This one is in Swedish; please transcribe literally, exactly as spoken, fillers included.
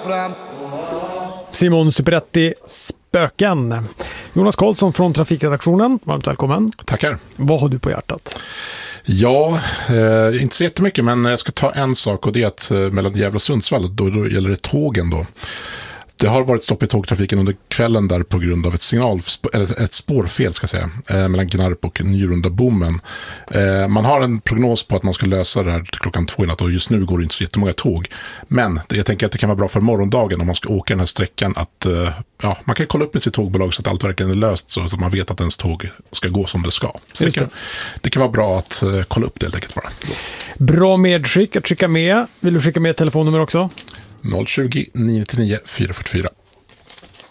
fram. Simon Superetti, spöken. Jonas Karlsson från Trafikredaktionen, varmt välkommen. Tackar. Vad har du på hjärtat? Ja, eh, inte så jättemycket, men jag ska ta en sak, och det är att eh, mellan Gävle och Sundsvall, då, då gäller det tågen då. Det har varit stopp i tågtrafiken under kvällen där på grund av ett signal, eller ett spårfel ska jag säga, eh, mellan Gnarp och Njurunda-bommen. Eh, man har en prognos på att man ska lösa det här till klockan två i natt, och just nu går det inte så jättemånga tåg. Men det, jag tänker att det kan vara bra för morgondagen om man ska åka den här sträckan att eh, ja, man kan kolla upp med sitt tågbolag så att allt verkligen är löst, så att man vet att ens tåg ska gå som det ska. Så det kan, det kan vara bra att eh, kolla upp det helt enkelt bara. Bra medskick att skicka med. Vill du skicka med ett telefonnummer också? noll tjugo, nio nio nio, fyra fyra fyra.